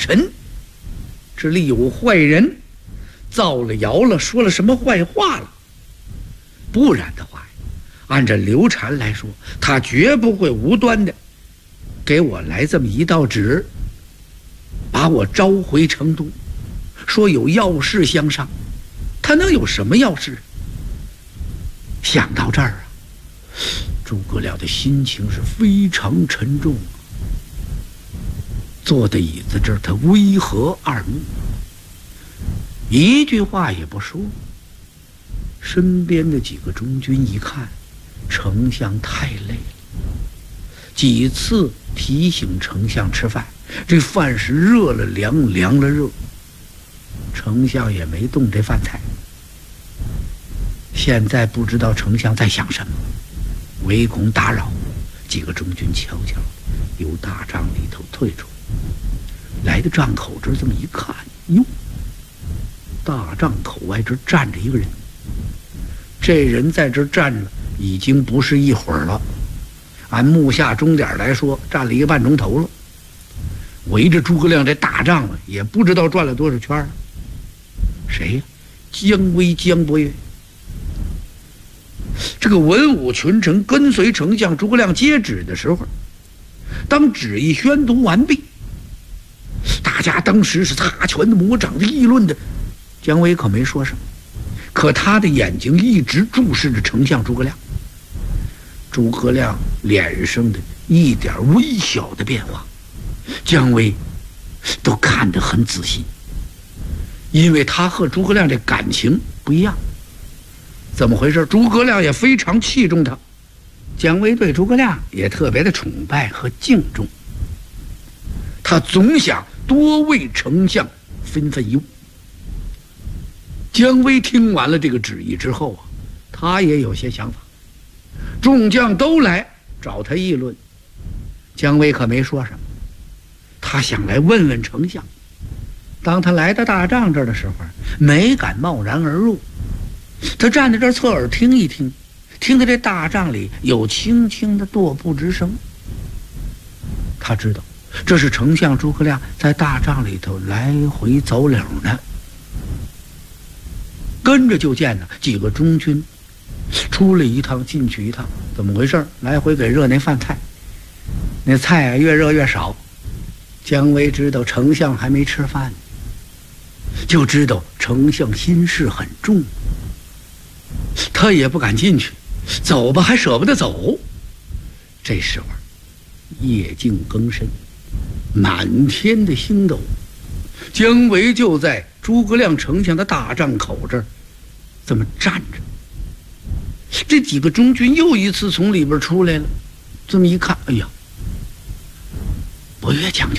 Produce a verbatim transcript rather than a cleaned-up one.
臣，这里有坏人，造了谣了，说了什么坏话了。不然的话，按照刘禅来说，他绝不会无端的给我来这么一道旨，把我召回成都，说有要事相商。他能有什么要事？想到这儿啊，诸葛亮的心情是非常沉重，坐在椅子这儿，他微合二目，一句话也不说。身边的几个中军一看，丞相太累了，几次提醒丞相吃饭，这饭是热了凉，凉了热，丞相也没动这饭菜。现在不知道丞相在想什么，唯恐打扰，几个中军悄悄由大帐里头退出，来到帐口这儿，这么一看，哟，大帐口外这站着一个人。这人在这站着已经不是一会儿了，按目下钟点来说，站了一个半钟头了。围着诸葛亮这大帐啊，也不知道转了多少圈了。谁呀？姜维、姜伯约。这个文武群臣跟随丞相诸葛亮接旨的时候，当旨意宣读完毕，大家当时是擦拳的、摩掌的、议论的。姜维可没说什么，可他的眼睛一直注视着丞相诸葛亮。诸葛亮脸上的一点微小的变化，姜维都看得很仔细，因为他和诸葛亮这感情不一样。怎么回事？诸葛亮也非常器重他，姜维对诸葛亮也特别的崇拜和敬重，他总想多为丞相分分忧。姜维听完了这个旨意之后啊，他也有些想法。众将都来找他议论，姜维可没说什么，他想来问问丞相。当他来到大帐这儿的时候，没敢贸然而入，他站在这儿侧耳听一听，听到这大帐里有轻轻的踱步之声。他知道这是丞相诸葛亮在大帐里头来回走柳呢。跟着就见呢几个中军出来一趟进去一趟，怎么回事？来回给热那饭菜，那菜啊越热越少。姜维知道丞相还没吃饭，就知道丞相心事很重，他也不敢进去，走吧还舍不得走。这时候夜静更深，满天的星斗，姜维就在诸葛亮丞相的大帐口这儿这么站着。这几个中军又一次从里边出来了，这么一看，哎呀，伯约将军